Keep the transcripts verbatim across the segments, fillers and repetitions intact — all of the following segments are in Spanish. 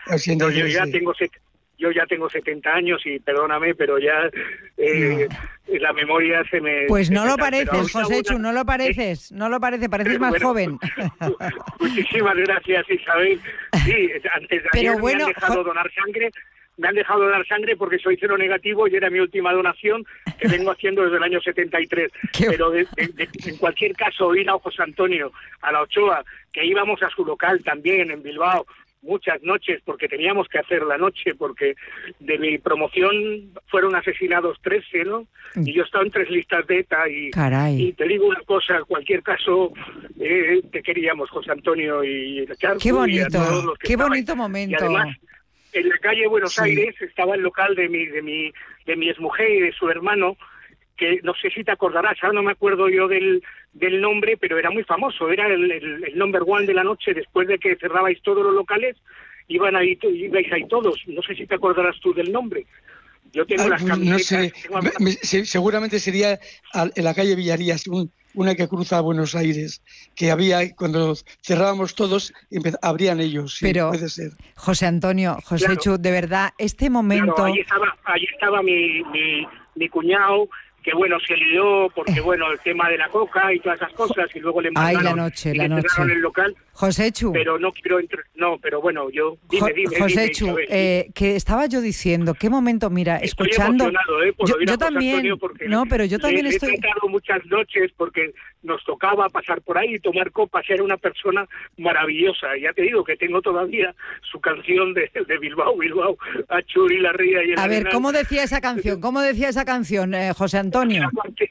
No, yo ya tengo set, yo ya tengo setenta años y perdóname, pero ya eh, no. la memoria se me... Pues no me lo tal, pareces, Joséchu, una... no lo pareces, no lo pareces, pareces más bueno, joven. Muchísimas gracias, Isabel. Sí, antes de pero ayer bueno, me han dejado jo... donar sangre, me han dejado donar sangre porque soy cero negativo y era mi última donación que vengo haciendo desde el año setenta y tres. ¿Qué? Pero de, de, de, en cualquier caso, ir a José Antonio, a la Ochoa, que íbamos a su local también en Bilbao, muchas noches, porque teníamos que hacer la noche, porque de mi promoción fueron asesinados trece, ¿no? Y yo he estado en tres listas de ETA y, y te digo una cosa, en cualquier caso, eh, te queríamos, José Antonio y Charco. Qué bonito, y a todos los que qué estaban. bonito momento. Y además, en la calle Buenos sí. Aires estaba el local de mi, de mi, de mi exmujer y de su hermano, que no sé si te acordarás, ahora no me acuerdo yo del, del nombre, pero era muy famoso, era el, el, el number one de la noche, después de que cerrabais todos los locales, iban ahí, ibais ahí todos, no sé si te acordarás tú del nombre. Yo tengo ah, las camisetas... No sé, tengo... me, me, seguramente sería en la calle Villarías, un, una que cruza a Buenos Aires, que había, cuando cerrábamos todos, abrían ellos, sí, pero, puede ser. José Antonio, José claro. Chu, de verdad, este momento... Claro, ahí estaba, ahí estaba mi, mi, mi cuñado, que bueno, se lió porque bueno, el tema de la coca y todas esas cosas, y luego le mandaron Ay, la noche, y la le noche. el local. Joséchu. Pero no quiero entrar, no, pero bueno, yo dime, jo, dime, Joséchu, dime, eh, que estaba yo diciendo, qué momento, mira, estoy escuchando. Emocionado, eh, por yo, ir yo a también. Antonio porque no, pero yo también le, estoy. Le he tratado muchas noches porque nos tocaba pasar por ahí y tomar copas. Era una persona maravillosa. Ya te digo que tengo todavía su canción de, de Bilbao, Bilbao, a Churi la Ría y el A ver, Arenal. ¿cómo decía esa canción? ¿Cómo decía esa canción, eh, José Antonio?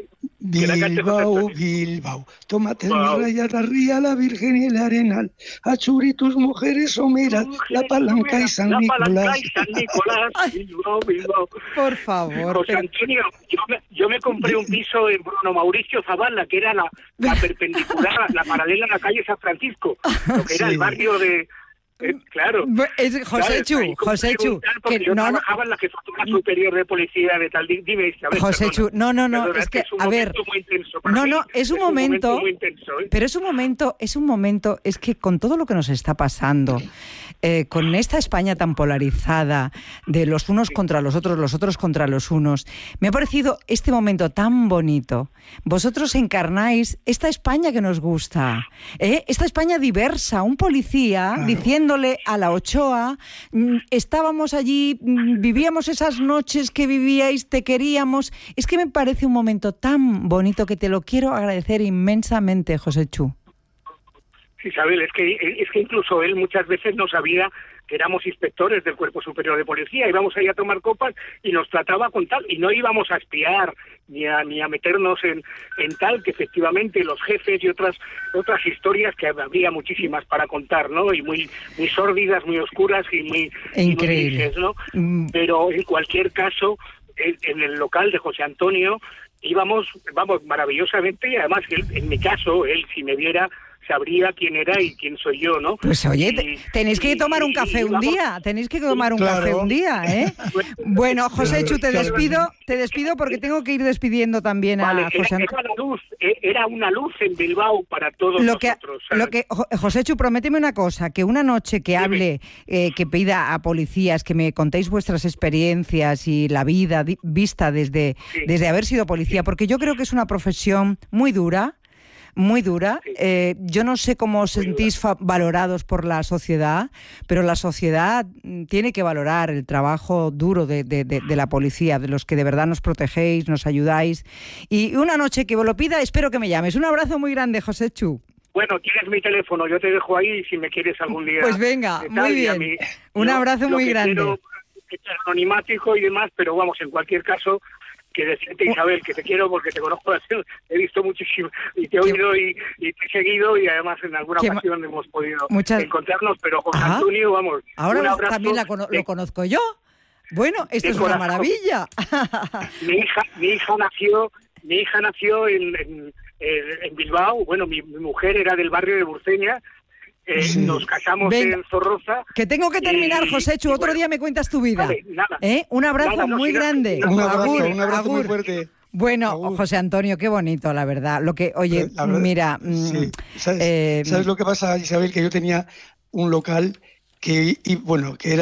Bilbao, Bilbao, tómate wow. mi raya, la ría, la Virgen y el Arenal, a Churi tus mujeres someras, la Palanca y San la Nicolás. La Palanca y San Nicolás, Bilbao, Bilbao. Por favor. José Antonio, yo me, yo me compré un piso en Bruno Mauricio Zavala, que era la, la perpendicular, la paralela a la calle San Francisco, lo que era sí. el barrio de... Eh, claro. Es Joséchu, Joséchu, que yo no, trabajaba no, en la jefatura superior de policía de tal, dime Isabel. Joséchu, no, no, no, perdona, es que, es un a ver, muy intenso no, mí. no, es un es momento, un momento muy intenso, ¿eh? pero es un momento, es un momento, es que con todo lo que nos está pasando, eh, con esta España tan polarizada, de los unos sí. contra los otros, los otros contra los unos, me ha parecido este momento tan bonito. Vosotros encarnáis esta España que nos gusta, ¿eh? Esta España diversa, un policía claro. diciendo a la Ochoa, estábamos allí, vivíamos esas noches que vivíais, te queríamos. Es que me parece un momento tan bonito que te lo quiero agradecer inmensamente, Joséchu. Isabel, es que, es que incluso él muchas veces no sabía que éramos inspectores del Cuerpo Superior de Policía, íbamos ahí a tomar copas y nos trataba con tal, y no íbamos a espiar ni a ni a meternos en, en tal, que efectivamente los jefes y otras otras historias que habría muchísimas para contar, ¿no? Y muy muy sórdidas, muy oscuras y muy increíble, y muy grises, ¿no? Mm. Pero en cualquier caso, en, en el local de José Antonio íbamos, vamos, maravillosamente, y además él, en mi caso, él si me viera sabría quién era y quién soy yo, ¿no? Pues oye, y, tenéis que tomar un café y, un vamos, día, tenéis que tomar un claro. café un día, ¿eh? Bueno, Joséchu, te despido, te despido porque tengo que ir despidiendo también a vale, José Antonio. Era una luz, era una luz en Bilbao para todos lo que, nosotros. ¿sabes? Lo que, Joséchu, prométeme una cosa, que una noche que hable, eh, que pida a policías que me contéis vuestras experiencias y la vida di, vista desde, sí. desde haber sido policía, sí. porque yo creo que es una profesión muy dura, muy dura. Eh, yo no sé cómo os sentís fa- valorados por la sociedad, pero la sociedad tiene que valorar el trabajo duro de, de, de, de la policía, de los que de verdad nos protegéis, nos ayudáis. Y una noche que vos lo pida, espero que me llames. Un abrazo muy grande, Joséchu. Bueno, tienes mi teléfono, yo te dejo ahí si me quieres algún día. Pues venga, muy bien. Mí, Un yo, abrazo muy grande. Quiero, anonimático y demás, pero vamos, en cualquier caso, que decirte, Isabel, que te quiero porque te conozco, he visto muchísimo y te he oído y, y te he seguido, y además en alguna ¿Qué ocasión ma- hemos podido muchas... encontrarnos, pero José ah, Antonio, vamos, ahora un abrazo, también la cono- de, lo conozco yo. Bueno, esto es corazón. Una maravilla. Mi hija, mi hija nació, mi hija nació en, en, en Bilbao. Bueno, mi, mi mujer era del barrio de Burceña. Eh, sí. Nos casamos Venga, en Zorroza. Que tengo que terminar, y, Joséchu. Otro bueno, día me cuentas tu vida. Vale, nada, ¿Eh? Un abrazo nada, no, muy si grande. No, un abrazo, agur, un abrazo agur. muy fuerte. Bueno, agur. José Antonio, qué bonito, la verdad. Lo que, oye, verdad, mira, sí. ¿Sabes, eh, ¿Sabes lo que pasa, Isabel? Que yo tenía un local que, y, bueno, que era